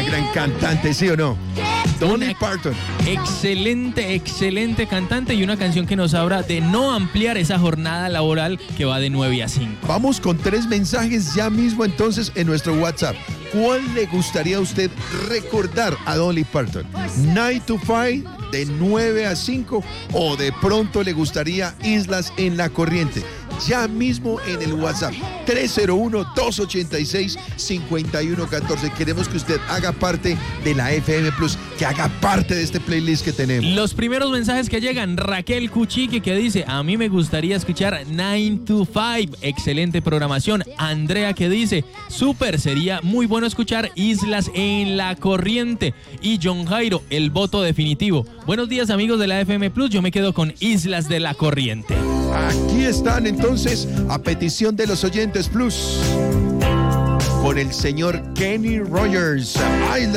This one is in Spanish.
gran cantante, ¿sí o no? Dolly Parton. Excelente cantante y una canción que nos habla de no ampliar esa jornada laboral que va de 9 a 5. Vamos con 3 mensajes ya mismo entonces en nuestro WhatsApp. ¿Cuál le gustaría a usted recordar a Dolly Parton? ¿9 to 5, de 9 a 5 o de pronto le gustaría Islas en la Corriente? Ya mismo en el WhatsApp 301-286-5114. Queremos que usted haga parte de la FM Plus, que haga parte de este playlist que tenemos. Los primeros mensajes que llegan, Raquel Cuchique, que dice: a mí me gustaría escuchar 9 to 5, excelente programación. Andrea, que dice: súper, sería muy bueno escuchar Islas en la Corriente. Y John Jairo, el voto definitivo. Buenos días, amigos de la FM Plus, yo me quedo con Islas de la Corriente. Aquí están entonces, a petición de los oyentes Plus, con el señor Kenny Rogers, Islas